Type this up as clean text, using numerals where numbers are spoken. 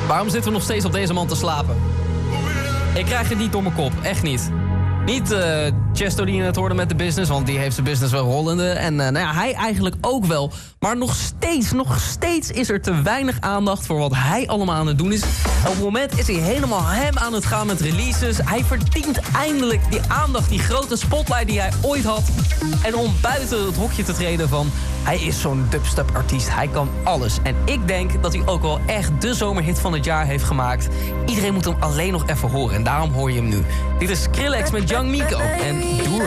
Waarom zitten we nog steeds op deze man te slapen? Ik krijg het niet door mijn kop, echt niet. Niet Chesto die je net hoorde met de business, want die heeft zijn business wel rollende. En hij eigenlijk ook wel. Maar nog steeds is er te weinig aandacht voor wat hij allemaal aan het doen is. En op het moment is hij helemaal hem aan het gaan met releases. Hij verdient eindelijk die aandacht, die grote spotlight die hij ooit had. En om buiten het hokje te treden van... Hij is zo'n dubstep-artiest, hij kan alles. En ik denk dat hij ook wel echt de zomerhit van het jaar heeft gemaakt. Iedereen moet hem alleen nog even horen en daarom hoor je hem nu. Dit is Skrillex met Young Miko en Doe